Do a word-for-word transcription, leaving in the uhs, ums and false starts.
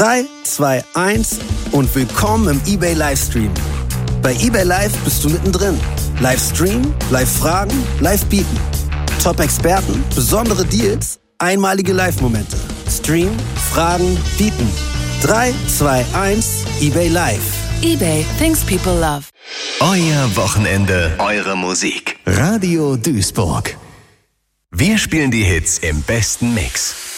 drei, zwei, eins und willkommen im eBay Livestream. Bei eBay Live bist du mittendrin. Live streamen, live fragen, live bieten. Top-Experten, besondere Deals, einmalige Live-Momente. Stream, fragen, bieten. drei, zwei, eins, eBay Live. eBay, things people love. Euer Wochenende, eure Musik. Radio Duisburg. Wir spielen die Hits im besten Mix.